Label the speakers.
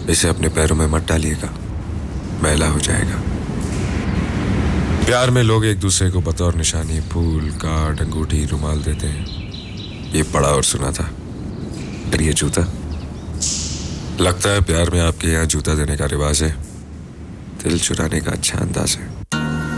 Speaker 1: इसे अपने पैरों में मत डालिएगा, मैला हो जाएगा। प्यार में लोग एक दूसरे को बतौर निशानी फूल, कार्ड, अंगूठी, रुमाल देते हैं। ये पढ़ा और सुना था। फिर ये जूता, लगता है प्यार में आपके यहाँ जूता देने का रिवाज है। दिल चुराने का अच्छा अंदाज है।